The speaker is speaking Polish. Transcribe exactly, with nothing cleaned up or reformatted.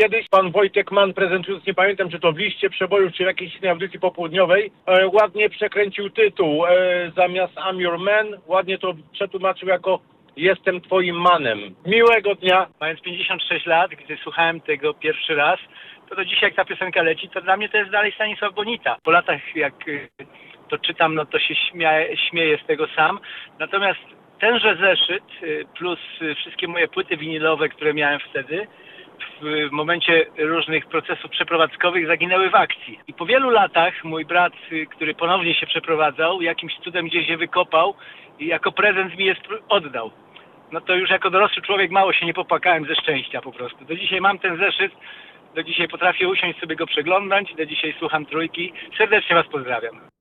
kiedyś pan Wojtek Mann, prezentując, nie pamiętam czy to w Liście Przebojów, czy w jakiejś innej audycji popołudniowej, e, ładnie przekręcił tytuł. E, zamiast I'm your man, ładnie to przetłumaczył jako Jestem twoim manem. Miłego dnia. Mając pięćdziesiąt sześć lat, gdy słuchałem tego pierwszy raz, to do dzisiaj jak ta piosenka leci, to dla mnie to jest dalej Stanisław Bonita. Po latach jak y, to czytam, no to się śmieję, śmieję z tego sam. Natomiast tenże zeszyt y, plus y, wszystkie moje płyty winylowe, które miałem wtedy, w momencie różnych procesów przeprowadzkowych zaginęły w akcji. I po wielu latach mój brat, y, który ponownie się przeprowadzał, jakimś cudem gdzieś je wykopał i jako prezent mi je oddał. No to już jako dorosły człowiek mało się nie popłakałem ze szczęścia po prostu. Do dzisiaj mam ten zeszyt, do dzisiaj potrafię usiąść sobie go przeglądać, do dzisiaj słucham Trójki. Serdecznie was pozdrawiam.